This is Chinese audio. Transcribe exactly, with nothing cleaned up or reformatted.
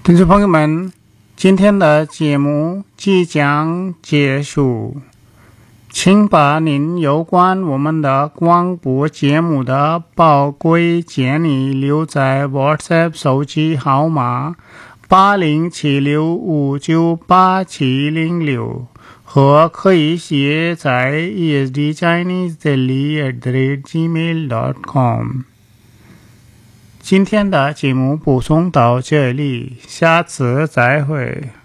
听众朋友们，今天的节目即将结束，请把您有关我们的广播节目的宝贵建议留在 WhatsApp 手机号码八零七六五九八七零六，和可以写在 e s d chinese delhi at the rate gmail dot com。今天的节目播送到这里，下次再会。